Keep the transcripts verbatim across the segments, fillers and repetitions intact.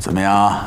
怎么样？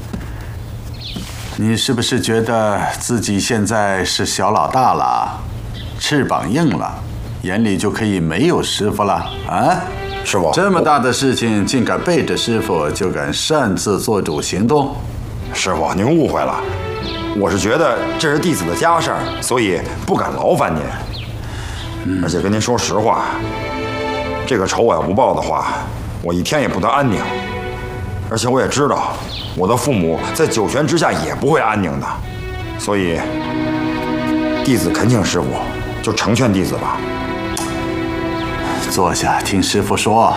你是不是觉得自己现在是小老大了，翅膀硬了，眼里就可以没有师傅了啊？ 师傅， 这么大的事情，竟敢背着师傅就敢擅自做主行动？ 师傅，您误会了，我是觉得这是弟子的家事儿，所以不敢劳烦您。嗯、而且跟您说实话，这个仇我要不报的话，我一天也不得安宁。而且我也知道，我的父母在九泉之下也不会安宁的，所以弟子恳请师傅就成全弟子吧。 坐下听师傅说。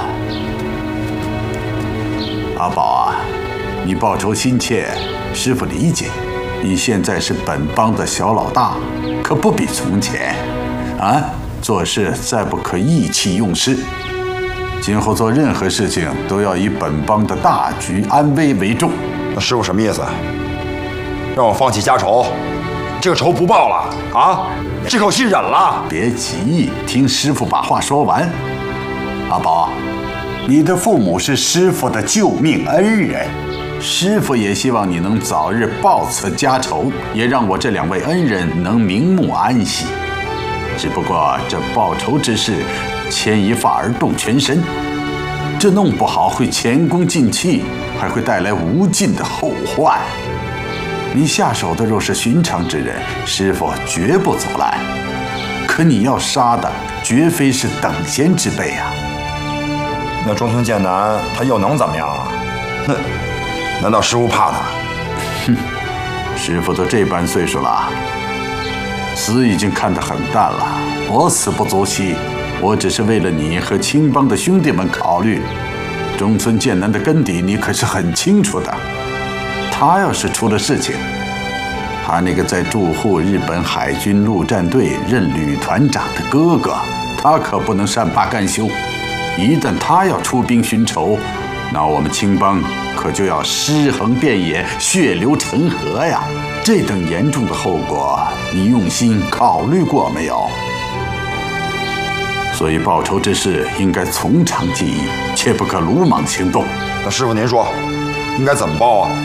阿宝啊，你报仇心切，师傅理解。你现在是本帮的小老大，可不比从前啊！做事再不可意气用事。今后做任何事情都要以本帮的大局安危为重。 那师傅什么意思？让我放弃家仇？这个仇不报了啊？这口气忍了？ 别急，听师傅把话说完。阿宝，你的父母是师傅的救命恩人，师傅也希望你能早日报此家仇，也让我这两位恩人能瞑目安息。只不过这报仇之事，牵一发而动全身，这弄不好会前功尽弃，还会带来无尽的后患。你下手的若是寻常之人，师傅绝不阻拦；可你要杀的，绝非是等闲之辈啊！ 那中村剑南他又能怎么样啊？那难道师傅怕他？ 哼，师傅都这般岁数了，死已经看得很淡了。我死不足惜，我只是为了你和青帮的兄弟们考虑。中村剑南的根底你可是很清楚的，他要是出了事情，他那个在驻沪日本海军陆战队任旅团长的哥哥，他可不能善罢甘休。一旦他要出兵寻仇，那我们青帮可就要尸横遍野，血流成河呀！这等严重的后果，你用心考虑过没有？所以报仇之事应该从长计议，切不可鲁莽行动。 那师傅您说，应该怎么报啊？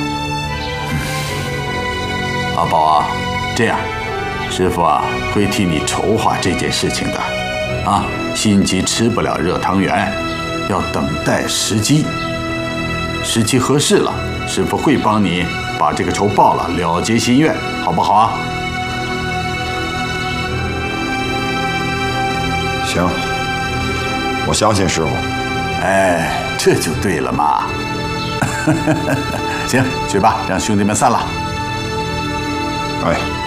阿宝啊，这样，师傅啊会替你筹划这件事情的。啊，心急吃不了热汤圆，要等待时机。时机合适了，师傅会帮你把这个仇报了，了结心愿，好不好啊？ 行，我相信师傅。 哎，这就对了嘛。行，去吧，让兄弟们散了。 哎。